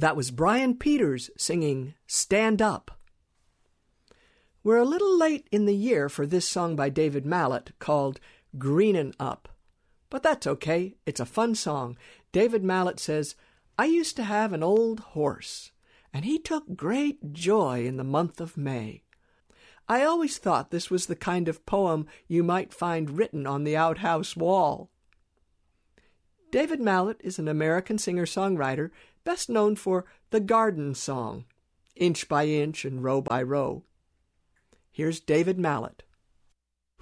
That was Brian Peters singing Stand Up. We're a little late in the year for this song by David Mallet called Greenin' Up. But that's okay. It's a fun song. David Mallet says, I used to have an old horse, and he took great joy in the month of May. I always thought this was the kind of poem you might find written on the outhouse wall. David Mallet is an American singer-songwriter best known for the Garden Song, Inch by Inch and Row by Row. Here's David Mallet.